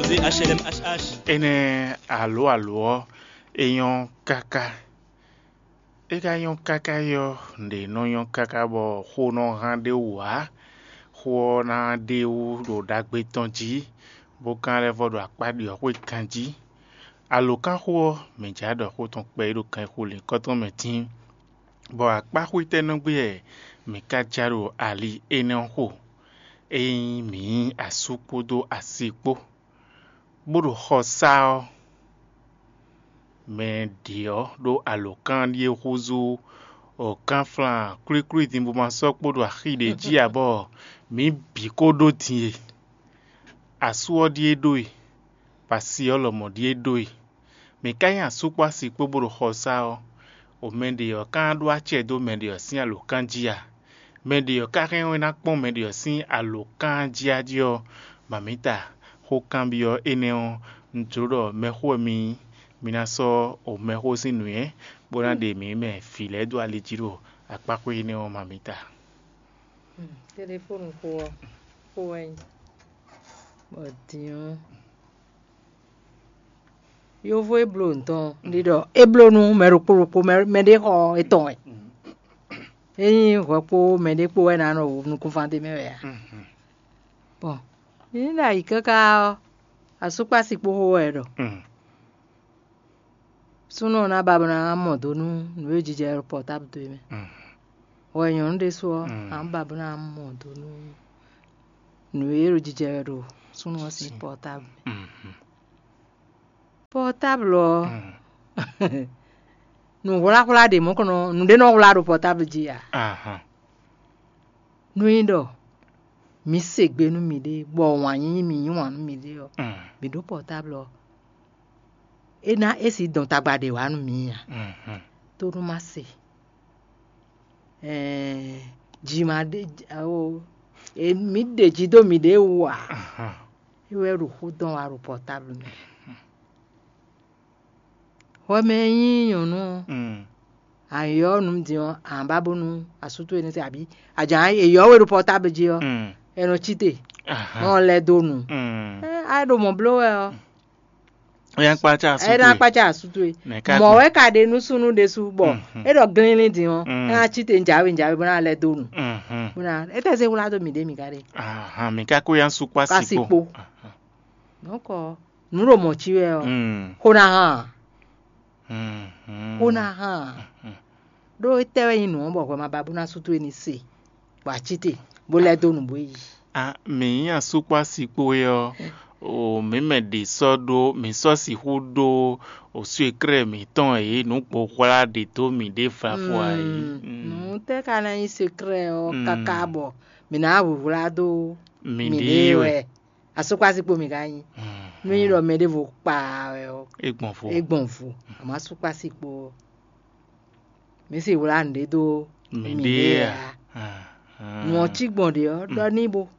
José HLMHH. Ene allo eyon kaka. Ega yon kaka yo nde no yon kaka bo ho no hande wa ho na de u do dagbe tonji bo kan le vo do apadi o kanji allo kan ho me ja do ho ton pe do kan ho le ko ton metin bo apa ho te no gbe me ka jaro ali ene ho mi asupo do asipo bodo ho sao me dio do alokan die huzu o kan flan kuri timbo ma so podo ahide ji abo mi bikodo tie asuo die doi pasi olomo die doi me kan asukwa si podo ho sao o mende o kan do ache do mende o sin alokan ji a mende o ka ren na pon mende o sin alokan ji a dio mamita ho cambio eneo ntoro me ho mi minaso o me ho sinue bona de mi me file do alijiro apako eneo mamita telefone ko en bodio yo vo eblo nton lido eblo nu merukuru me de ho eton eyin ho po me de po na no nu ku fante me ya bon ni la ikaka asupa sipo ho edo suno na babana modo nu we jije portable to me o yon de so am babana modo nu we jije ro suno si portable nu wala de mo kono nu de no wala do portable ji ya nu indo mi segbe nu mi de bo wan yin mi yin wan mi de o bi do portable ena esi don tagbade wa nu mi ya to ru ma se ji ma de o mi de ji do mi de wa iwe ru ho don wa ru portable mi ho me yin yon nu ayo nu di o an babu nu asutu eni se abi ajan eyo we ru portable ji o eno chite no le donu I do mo blow o yan pacha asutu era pacha asutu mo we ka de nu sunu de su bo e do green di o na chite njawe bona le donu bona e te se wala do mi de mi kare mi ka ko yan su kwasipo noko nu ro mo chiwe o hona ha do tewe yin no bo ko ma babu na sutu eni se wa chite bo le donu bo yi mi yan su kwasipo yo o me de sodo mi so si hudo o su ekre mi ton nu po kwala de to mi de fafo ai no te kana yin secret o kakabo mi na wura do mi de we asukwa sipo mi ga yin mi ro me de vo pa egbonfo ama sukwa sipo mi si wura nde do mi de no chigbon de o do nibo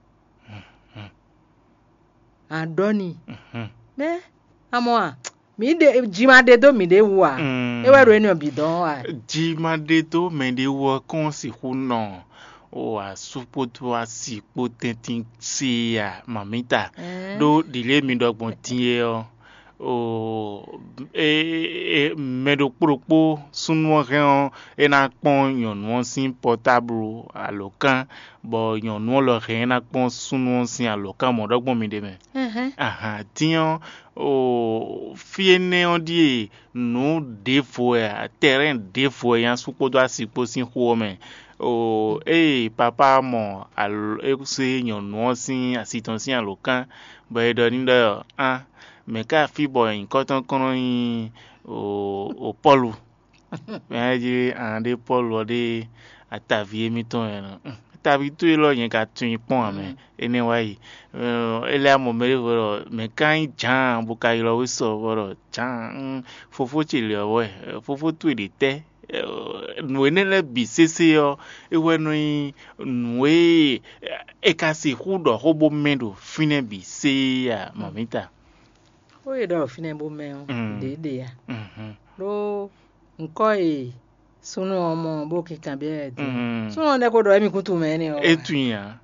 Adoni me amo mi de jimade do mi de wa e we ro eni obi don wa jimade do me de wo kon si huno o asupo to asipo tentin si ya mamita do dile mi dogbon tie o me do propo sunu ren na pon yon won sin portable alokan bo yon won lo ren na pon sunu sin alokan mo dogbon mi de me tian o fiene on die no defo terrain defo yan supo do asipo sin ho me o papa mo al se yon won sin asiton sin alokan bo e do ni do me ka fi boy nkan ton kono yin o polu me ji ande polu de atavie mi ton tabi tu lo yen ka tun pon ame ene wa yi ele amo me ro me kan jan bu ka ilo we so ro jan fofo ti le we fofo tu de te no ene le bi sese yo e we no we e ka si hudo hobo mendo fine bi se ya mamita o ye do fine bo me o de ya lo nko sunu omo bo kikan bi e sunu ne ko do emi kutu me ni o etun ya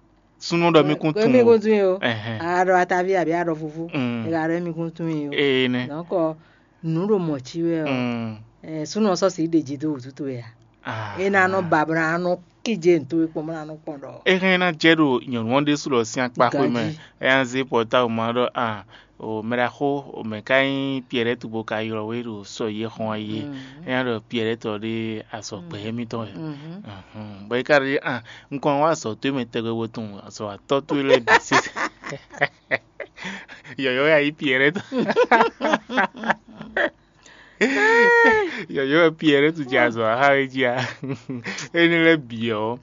Sunu do mi kun tun. Mi kun tun yo. Aro atabi abi aro fufu. E ga re mi kun tun yo. Ne. Donc nu ro mo chi we o. Sunu so si deji do tutu ya. E na no babra no kije nto e pomra no pondo. E kan na jedo nyon wonde su lo si anpa ko me. E an ze porta o ma do o mera ho o me kai piere tu bo kai ro we ro so ye hon ye. E an ro piere to de aso pe mi to. Ba ka ri nkan wa so to me te go tun so ato to le bisi. Yo ya i piere to. Yo piere tu jazo ha ja. Eni le bio.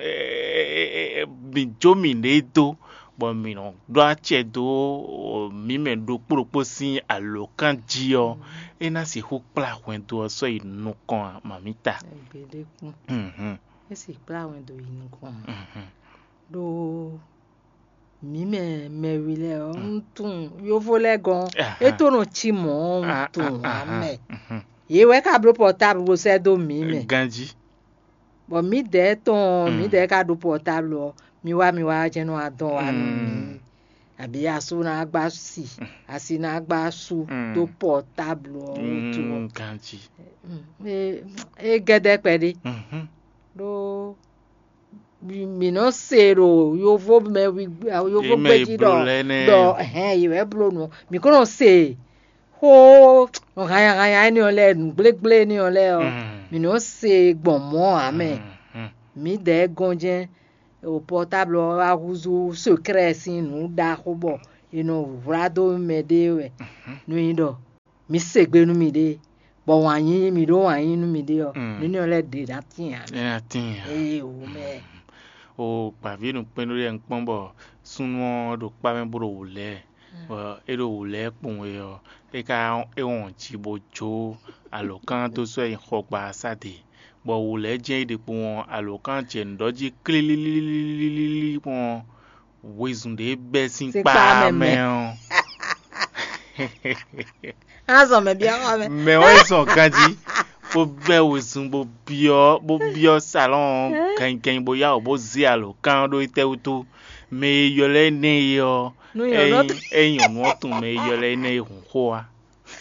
Bi jomi ne do. Bon mi no do a che do mi me do poropo sin alokan ji o. E na si ho pla wen do so inu kan mamita. Bede kun. E si pla wen do inu kan. Do mi me wile o ntun yo vole gan e to no chi mo ntun ame ye we ka bro portable bo se do mi me ganji bo mi de ka do portable mi wa je no adon wa mi abi asu na agba si asi na agba su do portable to ganji e gede pedi do mi no sero yo vo gbeji do iwe blo no mi ko no se ho o gaya ni ole gble ni ole o mi no se gbonmo ame mi de gonje o portable a huzu secret sin nu da ko bo ino rado me de we no indo mi segbe nu mi de bo wanyin mi do wanyin nu mi de o ni ole de that thing o me o pavi no penu re npon bo sunu do pa me bro wule e do wule pun we o e ka e won ti bojo alokan to so e khogba sade bo wule je de pun alokan je ndoji klililili pun wezun de be sin pa me o aso me bia o me o so kanji bo be wezun bo bio salon kan bo ya bo zi alokan do ite uto me yole ne yo eyan no tun me yole ne hun ko wa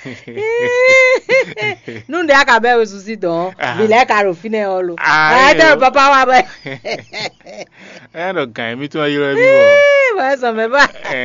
nu de aka be wesu si don bi le ka ro fine olo de papa wa be do gan mi to yore mi wo wa so me ba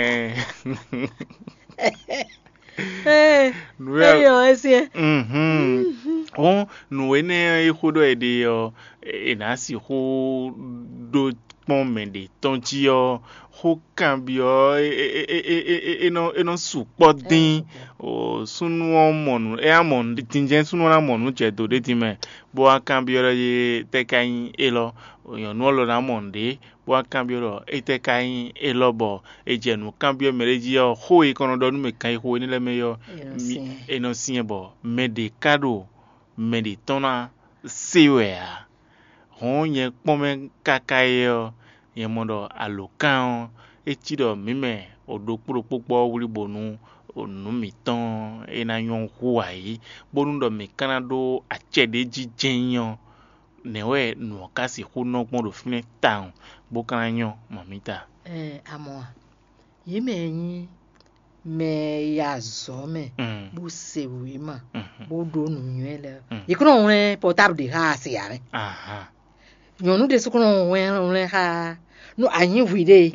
yo ese on no ene ihudo ede yo enasi ho do pon mende tonji yo ho cambio eno supporting o sunu omonu amon tinjen sunu na monu je do de ti me bo cambio ye tekan elo oyan no lo na monde bo cambio ro tekan elo bo ejenu cambio mereji yo ho ikono do nu me kan ho ni le me yo eno sin bo medicado meditona siwea honye pome kakayo ye mondo alokan etido mime odokporo popo wuri bonu onu miton enayon huai bonu do me kanado achede jijenyo newe no kasi huno pon do fine town bokanyo mamita amo yime yin me ya zo me bu se wi ma bu do nu nyele ikro won portable de ha se ya me yonu de sukro won ha no anyi wi de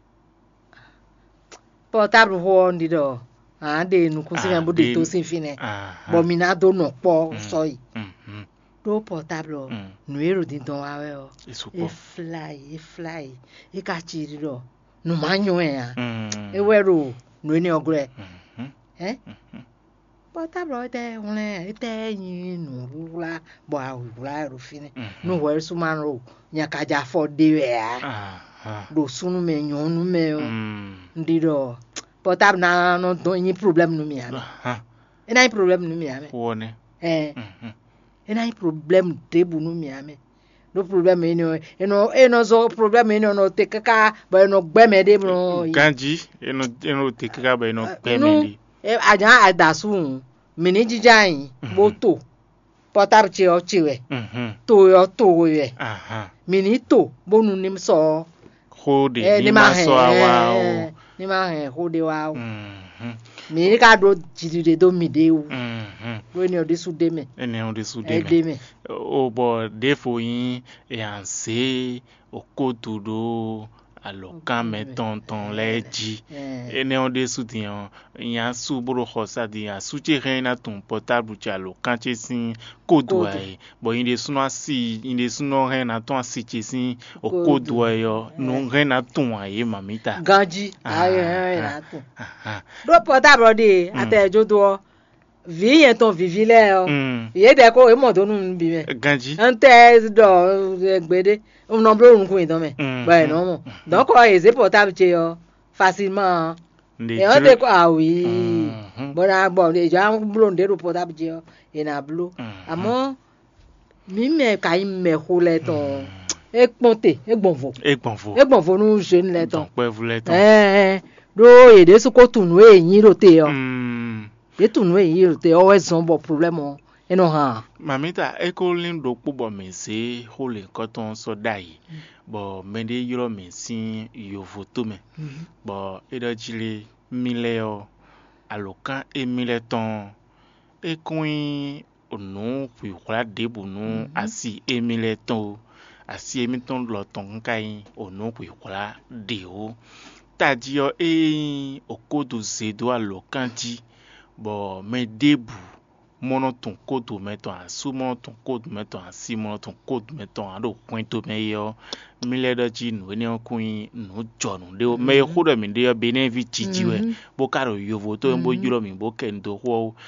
portable ho ndi do de nu kusi me bu de to sin fine bo mi na do no po so yi do portable nu ero din don wa we o e fly e ka chiri do nu manyo ya e wero no ni ogre portable te wole te yin nu rula bo rula ro fine no wer suman ro nya ka ja for de we do sunu me nyonu me o ndido portable na no do yin problem no mi ame e na problem no mi ame wone e na problem debu no mi ame no problem eno zo problem no te kaka ba no gbeme de no ganji eno te kaka ba no gbeme de aja adasun mini jijayin boto portable che o chiwe to yo to we mini to bonu nim so ho de ni ma so awa o ni ma he ho de wa o mhm mi ka do jidi de do mi de o mhm lo ni o de su de me ene o de su e de de me me o bo defo yin e an se o kotu do alokan me tonton leji ene o de su ti an yan su boro khosa di asu che reina ton portable cha lo kan che sin kodu ai bo yin de suno asi yin de suno reina ton asi che sin o kodu ai yo no reina ton ai mamita ganji aye na tu do portable de atejo do vi yen ton vivi le o ye de ko e mo do nu bi me ganji ante do gbede no blo run kun idan me ba no mo donc ko e se portable che yo facilement e on te ko oui bona bon e ja blo de portable che yo e na blo amo mi me ka me ho le ton e ponte e gbonfo nu je ni le ton do e de su ko tunu e yin ro te yo e tunu e yin ro te always some problem eno ha mamita eko lindo pubo me se hole koton so dai bo mende yoro me sin yo photo me bo edo jile mileo alokan e mileton e kuin onu pi wala debu nu asi e mileton asi e miton lo ton kai onu pi wala deo tadio e okodo zedo alokan ji bo me debu mono ton kodo meton a su mono ton kodo meton a si mono ton kodo meton a do kwento me yo miledo ji no ne okun no jonu de me khodo mi de be ne vi chijiwe bo karo yovo to mbo juro mi bo kendo ho